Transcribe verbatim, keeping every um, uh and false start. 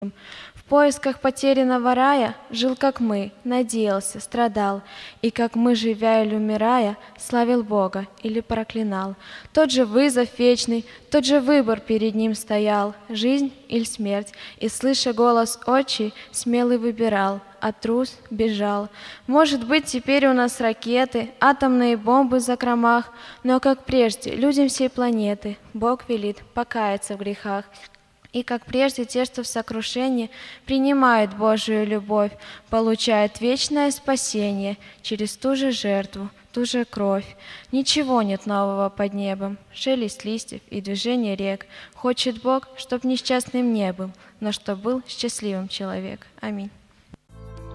В поисках потерянного рая жил, как мы, надеялся, страдал, и, как мы, живя или умирая, славил Бога или проклинал. Тот же вызов вечный, тот же выбор перед ним стоял, жизнь или смерть, и, слыша голос отчий, смелый выбирал, а трус бежал. Может быть, теперь у нас ракеты, атомные бомбы в закромах, но, как прежде, людям всей планеты Бог велит покаяться в грехах. И, как прежде, те, что в сокрушении принимают Божию любовь, получают вечное спасение через ту же жертву, ту же кровь. Ничего нет нового под небом, шелест листьев и движение рек. Хочет Бог, чтоб несчастным не был, но чтоб был счастливым человек. Аминь.